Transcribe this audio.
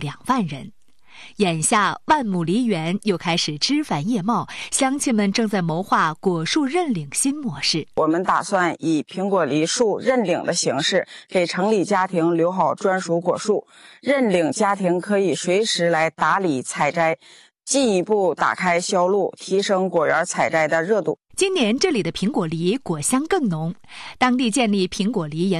2万人。眼下万亩梨园又开始枝繁叶茂，乡亲们正在谋划果树认领新模式。 我们打算以苹果梨树认领的形式，给城里家庭留好专属果树。认领家庭可以随时来打理采摘，进一步打开销路，提升果园采摘的热度。 今年这里的苹果梨果香更浓，当地建立苹果梨研